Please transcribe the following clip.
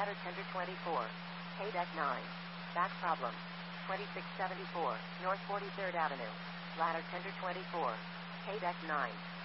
ladder tender 24. K deck 9. Back problem. 2674, North 43rd Avenue. Ladder tender 24. K deck 9.